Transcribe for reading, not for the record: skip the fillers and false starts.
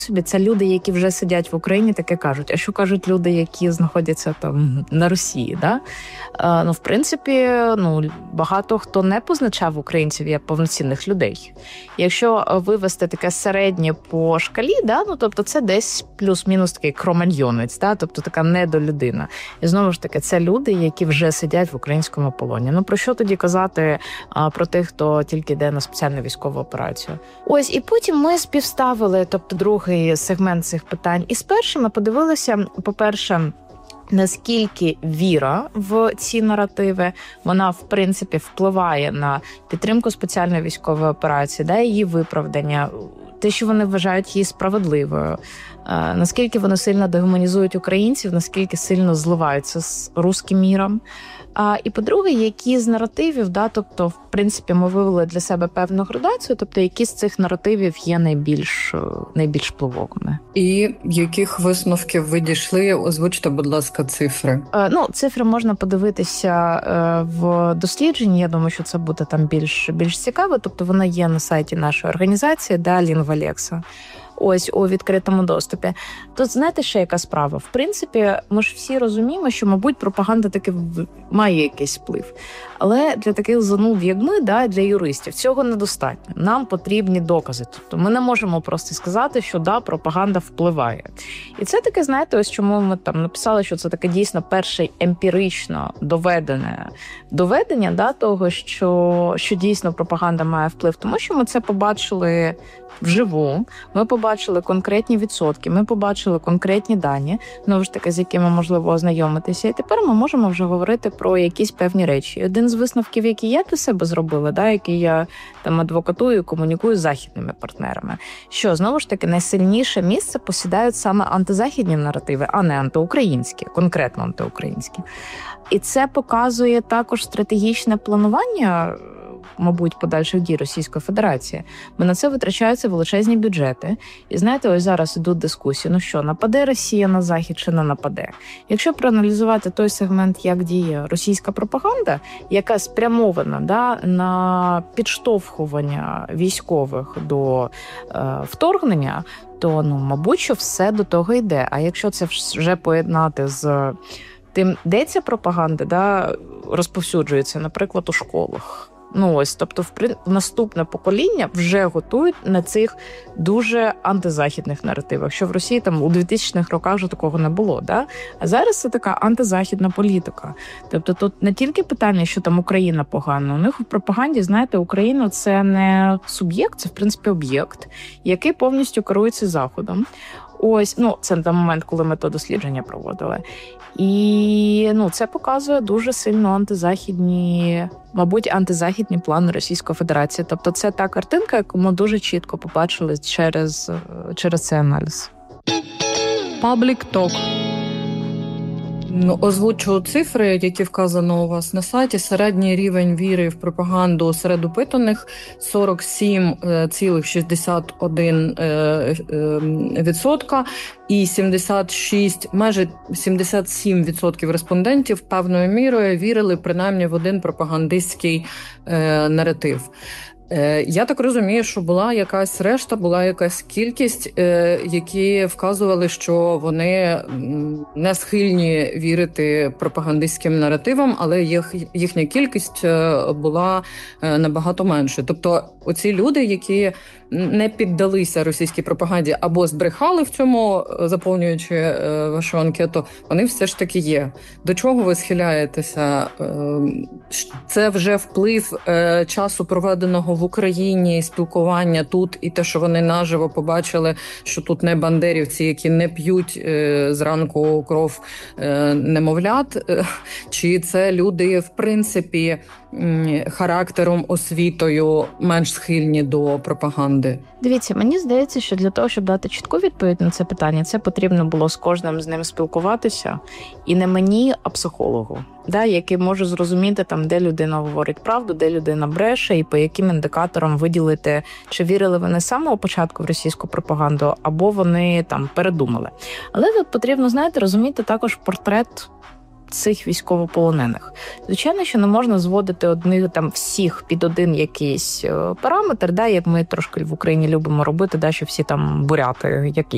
собі, це люди, які вже сидять в Україні, таке кажуть. А що кажуть люди, які знаходяться там на Росії? Да? В принципі, багато хто не позначав українців як повноцінних людей. Якщо вивести таке середнє по шкалі, да, тобто це десь плюс-мінус такий кроманьйонець, да, тобто така недолюдина. І знову ж таки, це люди, які вже сидять в українському полоні. Про що тоді казати про тих, хто тільки йде на спеціальну військову операцію? Ось, і потім ми співставили, тобто другий сегмент цих питань. І з першим ми подивилися, по-перше, наскільки віра в ці наративи, вона, в принципі, впливає на підтримку спеціальної військової операції, да, її виправдання, те, що вони вважають її справедливою, наскільки вони сильно дегуманізують українців, наскільки сильно зливаються з руським міром. І, по-друге, які з наративів, да, тобто, в принципі, ми вивели для себе певну градацію, тобто, які з цих наративів є найбільш впливовими. І яких висновків ви дійшли? Озвучте, будь ласка, цифри. Цифри можна подивитися в дослідженні, я думаю, що це буде там більш цікаво, тобто, вона є на сайті нашої організації, да, Лінгвалекса. Ось у відкритому доступі. Тут знаєте, ще яка справа? В принципі, ми ж всі розуміємо, що, мабуть, пропаганда таки має якийсь вплив. Але для таких зануд, як ми, да, для юристів, цього недостатньо. Нам потрібні докази. Тобто ми не можемо просто сказати, що да, пропаганда впливає. І це таке, знаєте, ось чому ми там написали, що це таке дійсно перше емпірично доведення да, того, що дійсно пропаганда має вплив. Тому що ми це побачили вживу, ми побачили конкретні відсотки, ми побачили конкретні дані, знову ж таки, з якими можливо ознайомитися. І тепер ми можемо вже говорити про якісь певні речі. Один з висновків, який я для себе зробила, да, який я там адвокатую і комунікую з західними партнерами, що, знову ж таки, найсильніше місце посідають саме антизахідні наративи, а не антиукраїнські, конкретно антиукраїнські. І це показує також стратегічне планування, мабуть, подальших дій Російської Федерації. Бо на це витрачаються величезні бюджети. І знаєте, ось зараз ідуть дискусії, нападе Росія на Захід чи не нападе? Якщо проаналізувати той сегмент, як діє російська пропаганда, яка спрямована, да, на підштовхування військових до вторгнення, то, мабуть, що все до того йде. А якщо це вже поєднати з тим, де ця пропаганда, да, розповсюджується, наприклад, у школах, тобто наступне покоління вже готують на цих дуже антизахідних наративах, що в Росії там у 2000-х роках вже такого не було, да? А зараз це така антизахідна політика. Тобто тут не тільки питання, що там Україна погана, у них в пропаганді, знаєте, Україна – це не суб'єкт, це, в принципі, об'єкт, який повністю керується Заходом. Ось, це на момент, коли ми то дослідження проводили. І, це показує дуже сильно антизахідні плани Російської Федерації. Тобто це та картинка, яку ми дуже чітко побачили через цей аналіз. Public Talk. Озвучу цифри, які вказано у вас на сайті. Середній рівень віри в пропаганду серед опитаних 47,61% і майже 77% респондентів певною мірою вірили принаймні в один пропагандистський наратив. Я так розумію, що була якась решта, була якась кількість, які вказували, що вони не схильні вірити пропагандистським наративам, але їхня кількість була набагато менше. Тобто оці люди, які не піддалися російській пропаганді або збрехали в цьому, заповнюючи вашу анкету, вони все ж таки є. До чого ви схиляєтеся? Це вже вплив часу, проведеного в Україні, спілкування тут, і те, що вони наживо побачили, що тут не бандерівці, які не п'ють зранку кров немовлят, чи це люди, в принципі, характером, освітою менш схильні до пропаганди? Дивіться, мені здається, що для того, щоб дати чітку відповідь на це питання, це потрібно було з кожним з ним спілкуватися. І не мені, а психологу, да, який може зрозуміти, там, де людина говорить правду, де людина бреше, і по яким індикаторам виділити, чи вірили вони з самого початку в російську пропаганду, або вони там передумали. Але тут потрібно, знаєте, розуміти також портрет цих військовополонених. Звичайно, що не можна зводити одних там всіх під один якийсь параметр, да, як ми трошки в Україні любимо робити, да, що всі там буряти, які